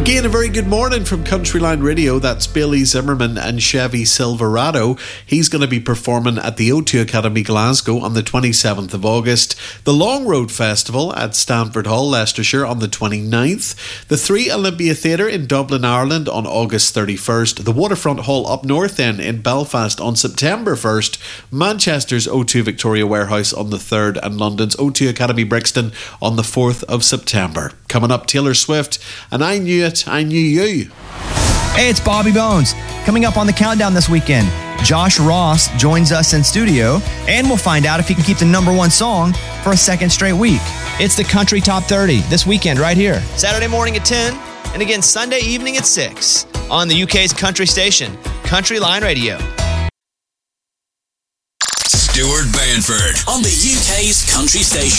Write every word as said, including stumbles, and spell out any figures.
Again, a very good morning from Countryline Radio. That's Bailey Zimmerman and Chevy Silverado. He's going to be performing at the O two Academy Glasgow on the twenty-seventh of August, the Long Road Festival at Stanford Hall, Leicestershire on the twenty-ninth, the Three Olympia Theatre in Dublin, Ireland on August thirty-first, the Waterfront Hall up north then in Belfast on September first, Manchester's O two Victoria Warehouse on the third, and London's O two Academy Brixton on the fourth of September. Coming up, Taylor Swift and I Knew It, I Knew You. Hey, it's Bobby Bones. Coming up on the countdown this weekend, Josh Ross joins us in studio, and we'll find out if he can keep the number one song for a second straight week. It's the Country Top thirty this weekend right here. Saturday morning at ten, and again Sunday evening at six on the U K's country station, Countryline Radio. Stuart Banford on the U K's country station.